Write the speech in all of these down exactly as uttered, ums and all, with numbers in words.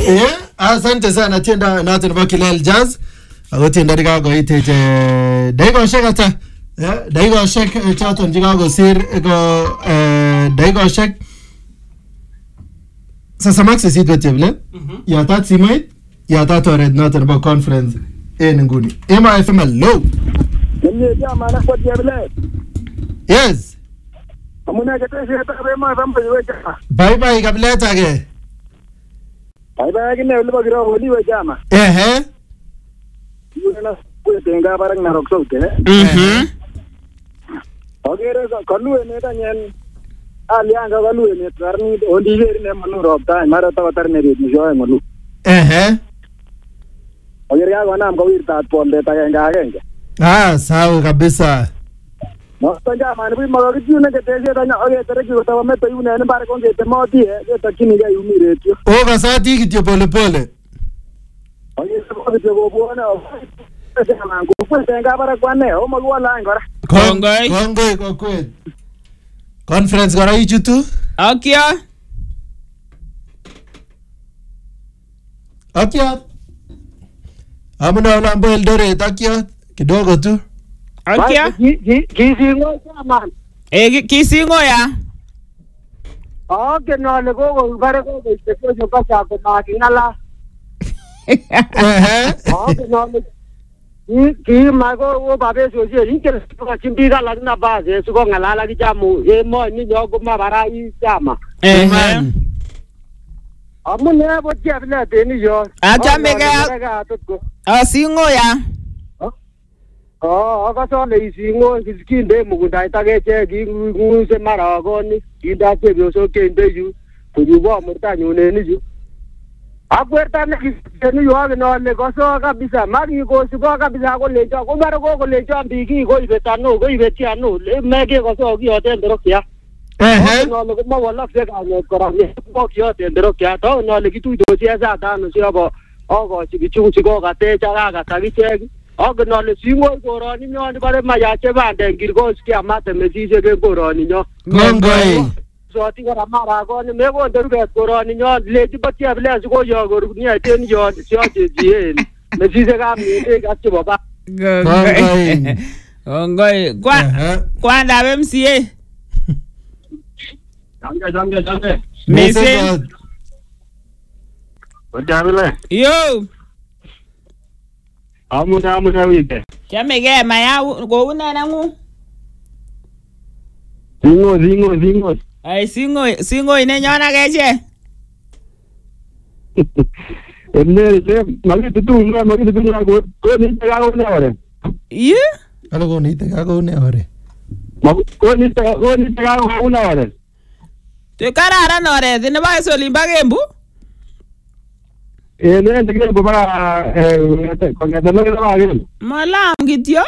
Eh, asante sana tienda na tena Kilel Jazz. Ako tienda rikago iteje daigo shekata. Eh, daigo shek chato njigago sir ego eh daigo shek. Sasa max sit wetevle. Ya tat simait, ya tat red na tena conference en nguni. Ema F M low. Nini jamaa na kwa jebele. Yes. Amuna keteshe tabe ma fambe wecha. Bye bye kableta ke. Bye bye kine uliba gira holi we jama. Eh eh. Yuna kutenga barang na rokso te. Mhm. Ogere kalu ene ta nyen ali anga kalu ene tarni ondi veri ne manu robta mara ta tarne ri ni joe manu. Eh eh. Ogere ya gona am kawir ta ponde ta nga agenge. Ah, sawa kabisa. No tanja mani bi maga kitu ne keteshe ta nya oge tere ki ta me to yune ne bare konge te moti e ta kini ga yumi retio. O kasati kityo pole pole. Ogere ko te go bona. Jamaa ngo kutenga bara kwane o magwala ngora. Kongoi. Kongoi kwa kweli. Conference kora ichutu? Akia. Akia. Amuna ulambo Eldoret akia kidogo tu. Akia. Kisingo jamaa. Eh kisingo ya. Okay no le go bare go se ko jo pasa ko ma kinala. Eh. Okay no le ki mago wo babe so je ni ke ko chimbi ga la na ba je su ko ngala la ki jamu e mo ni yo go ma bara i jama. Eh. Amu ne bo je bla de ni yo. Acha mega. Asingo ya. Oh, aga so le singo kiskinde mugunda itage che gi ngu se mara go ni inda che bio so ke inde yu ku ju bo mu ta nyu ne ni ju. Apuerta ne ki ni yo aga no le go so kabisa magi go su go kabisa go le jo go mara go go le jo mbigi go ibeta no go ibeti ano le mege go so gi hotel ndero kya. Eh. No le go ma wala fe ga ne ko ra ni go ki hotel ndero kya to no le ki tu do che za ta no si abo o go chi chu chi go ga te cha ga ga ta gi che og no le singo go ni nyo ni bare ma ya che ba de gir go ski amate me si je go ni nyo Kongoi. so ti ga mara go ni me go de go ni nyo le ti ba ti able go yo go ni te ni yo si o je ji me si je ga mi te ga che ba Kongoi. Kongoi. Kwa kwa da M C A. jange jange jange Missing. Wadabile Yo. amu na amu na wike Chamege maya go una na ngu. zingo zingo zingo Ai singo singo ine nyona geje. ele le magi tu tu magi tu tu go go ni te ga go ne ore Ye? Alo ko ni te ka ko ne ore. go ni te go ni te ga go ne ore Te karara no re, dine ba so limba gembu. eh ne te ke ba eh con que te lo que va a ver Malam gityo.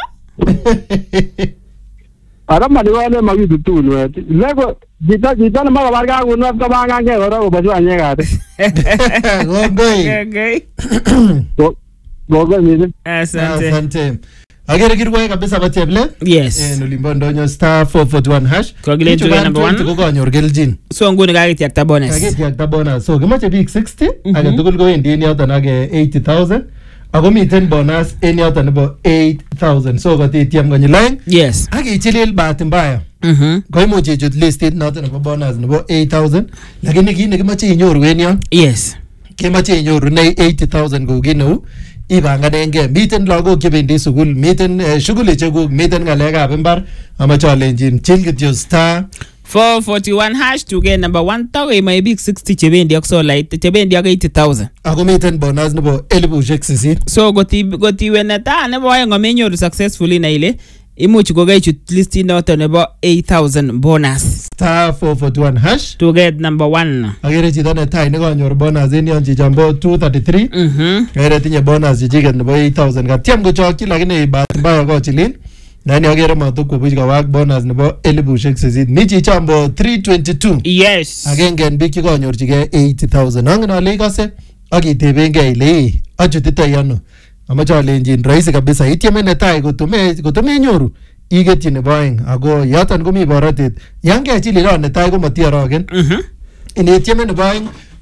ara ma diwa ne magi tu tu no le go jita jita na ma ba ga go no ka ba ga ke ro go ba ju anye ga te Kongoi. Okay. go go go ni Asante. Asante. Agere kirwe kabisa bateble. Yes. Eh nulimbo ndonyo star four four one hash. Kogile tu number one. Ko konyor geljin. So nguni ga giti akta bonus. Kageti yakta bonus. So kimache big sixty, age tugul go endi en yoton age eighty thousand. Ako miten bonus en yoton nebo eight thousand. So kote tiam konyi line. Yes. Age ichilil bahati mbaya. Mhm. Ko imuche ichut listit noton nebo bonus nebo eight thousand. Lakini kit nekimache inyoru en yon. Yes. Kimache inyoru ne eighty thousand kou kit neu. Ibanganenge miten lagok chebendi sukul, miten uh, shughuli chekuk, miten ngalekab imbar, amache alenjin chill kityo star four forty-one hash to get number one tawe may big sixty chebendi ak so light chebendi ak eighty thousand. ako miten bonus nebo elibushek sisit. So goti goti wenata nebo aeng amenyoru successfully na ile imuch ko gaichut listit noto nebo eight thousand bonus Star four forty-one hash. to get number one. Agere chito netai nekonyor bonus en yon chichombo two thirty-three. Mhm. Agere tinye bonus chichiket nebo eight thousand. Katyem kochokyi lakini bahati mbaya kochilil. Nani agere matukwobuch kawak bonus nebo elibushek sisit. Mi chichombo three twenty-two. Yes. Agenge en biik chekonyorchigei eighty thousand. Angen ale ikose ak itebengei ile achutitoi ano. Amache alenjin rahisi kabisa. Ityeme netai kotume kotumenyoru iketyi nebo aeng ako yoton komi borotet. Yan kechilil netai ko matiorogen. Mhm. Inityeme nebo aeng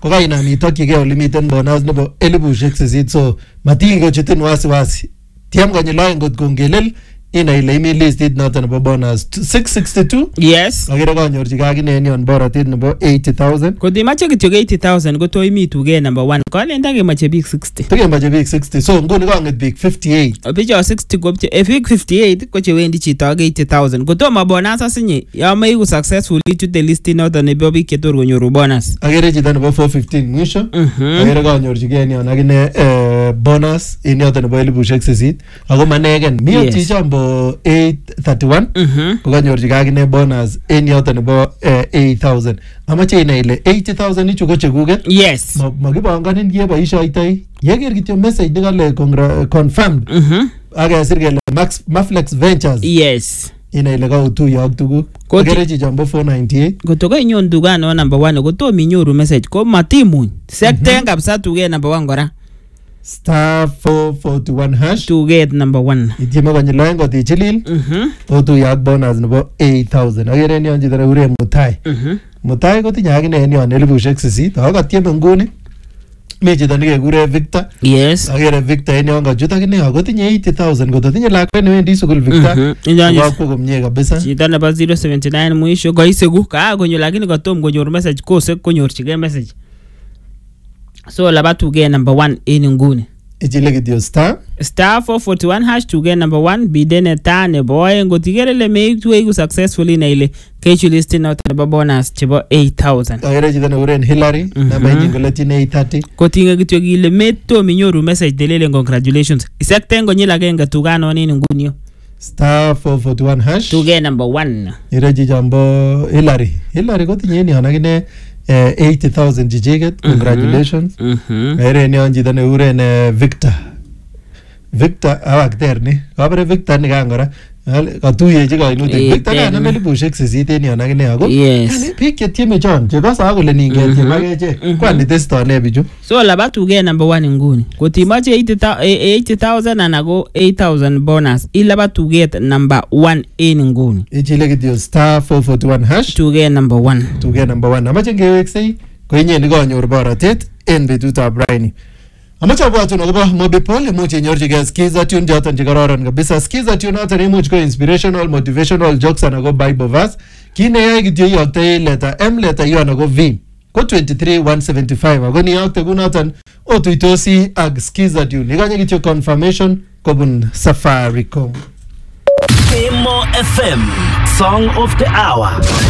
ko kainam itokyigei ole miten bonus nebo elibushek sisit. So matingi kochutin wasiwasi, tiam konyil oeng kot kongelel ina ile imi listit noton nebo bonus six sixty-two. Yes. Agere kanyorchigei akine en yon borotet nebo eighty thousand. Kotimache kityo eighty thousand koto imi tuge number one. Kolen takemoche biik sixty. Takemoche biik sixty. So nguni kong'et biik fifty-eight. Bicho sixty kopche e biik fifty-eight ko chewendi chito ak eighty thousand. Kotomo bonus asinye yo meiku successful ichute listit noton nebo biik chetor konyoru bonus. Agere chito nebo four fifteen mwisho. Agere kanyorchigei en yon akine bonus en yoton nebo elibushek sisit. Ako manegen mi chichombo eight thirty-one ko kanyorchigei akine bonus en yoton nebo eight thousand. Amache inai ile eighty thousand ichu ko chekuket. Yes. Makipanganin keboishoitoi. Yeker kityo message nekale confirmed. Akesir kele Maflex Ventures. Yes. Inai ile kautuyo ak tuguk. Agere chichombo four ninety-eight. Koto kainyon dukano number one kotom inyoru message ko matimuny. Sekten kabisa tuge number one kora. Star four forty-one hash tuget number one. Ityeme konyil oeng kot ichilil. Otuye ak bonus nebo eight thousand. Agere en yon chito nekure Mutai. Mutai kotinye akine en yon elibushek sisit. Ako katyeme nguni mi chito nekekure Victor. Yes. Agere Victor en yon kachut akine ako tinye eighty thousand. Koto tinye lakwet newendi sukul Victor. Kokakwo komie kabisa. Chito nebo zero seven nine mwisho koisegu kaa konyo lakini kotom konyor message kose konyorchigei message. So laba tuge number one in nguni. Ichile kityo star star four forty-one hash tuge number one bidene ta nebo oeng kotigere le meiku successfully na ile kechu list not nebo bonus chebo eight thousand. Agere chito nekure Hillary namba inyin kole tinye eight thirty. Kotinge kityo kile meto minyoru message delele congratulations. Isekten konyil agenge tugano in nguni. Star four forty-one hash tuge number one. Ire chijambo Hillary. Hillary kotinye en yon akine Uh, eighty thousand chichiket. Congratulations. Agere en yon chito nekure Victor. Victor awakter ni. Kabare Victor ni kangora. Katuyechi kainutik. Victor kanam elibushek sisit en yon akine ako. Yes. Biik chetieme chon chekose akole ningetiem akechek. Kwani testone bichu. So laba tuge number one nguni. Kotimache eighty thousand ana ko eight thousand bonus. Ilaba tuget number one en nguni. Ichile kityo star four forty-one hash tuge number one. Tuge number one. Amache ngeweksei ko inye nikonyor borotet en betutab raini. Amache abwatun akobo Mobipol, imuch inyorchigei skiza tune joton chekororon kabisa. Skiza tune noton imuch ko inspirational, motivational jokes anan ko Bible verse. Kit neyoe kityo iyoktoi letter M, letter U anan ko V ko twenty-three one seventy-five. Ako niyokte kunoton otuitosi ak skiza tune. Ikanye kityo confirmation kobun Safaricom. Kemo F M, Song of the Hour.